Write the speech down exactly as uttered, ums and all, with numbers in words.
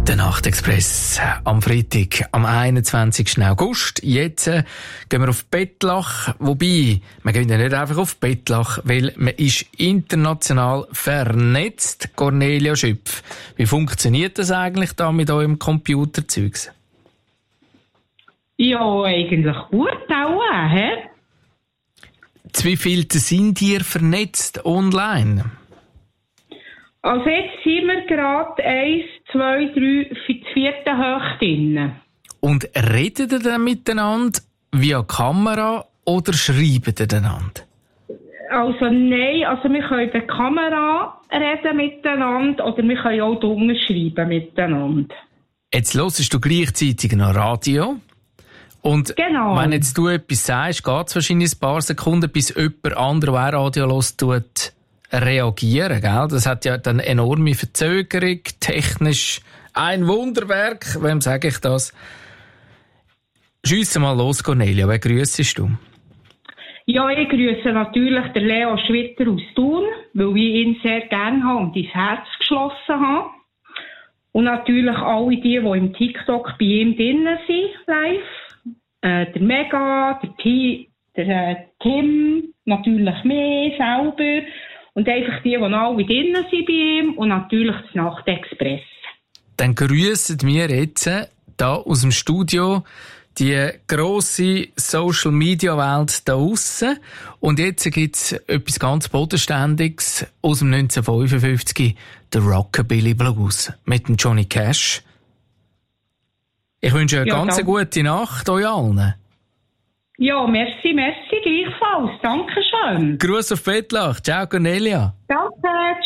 Der Nachtexpress am Freitag, am einundzwanzigsten August. Jetzt äh, gehen wir auf Bettlach. Wobei, wir gehen ja nicht einfach auf Bettlach, weil man ist international vernetzt. Cornelia Schüpf, wie funktioniert das eigentlich da mit eurem Computerzeugs? Ja, eigentlich gut auch, hä? Zu wie viel sind ihr vernetzt online? Also jetzt sind wir gerade eins, zwei, drei, für die vierte Höchst drin. Und redet ihr dann miteinander via Kamera oder schreibt ihr einander? Also nein, also wir können per Kamera reden miteinander oder wir können auch drunter schreiben miteinander. Jetzt hörst du gleichzeitig noch Radio. Und genau. Wenn jetzt du etwas sagst, geht es wahrscheinlich ein paar Sekunden, bis jemand anderes, der auch Radio hört, tut, reagieren, gell? Das hat ja dann enorme Verzögerung, technisch ein Wunderwerk, wem sage ich das? Schiesse mal los, Cornelia, wen grüssest du? Ja, ich grüße natürlich den Leo Schwitter aus Thun, weil ich ihn sehr gerne habe und ins Herz geschlossen habe. Und natürlich alle die, die im TikTok bei ihm drinnen sind, live. Äh, der Mega, der, T, der äh, Tim, natürlich mich selber. Und einfach die, die alle drinnen sind bei ihm und natürlich das Nachtexpress. Dann grüssen wir jetzt hier aus dem Studio die grosse Social-Media-Welt da aussen. Und jetzt gibt es etwas ganz Bodenständiges aus dem neunzehnhundertfünfundfünfzig, der Rockabilly Blues mit dem Johnny Cash. Ich wünsche eine ja, ganz danke. gute Nacht euch allen. Ja, merci, merci, gleichfalls. Dankeschön. Gruß auf Bettlach. Ciao, Cornelia. Danke.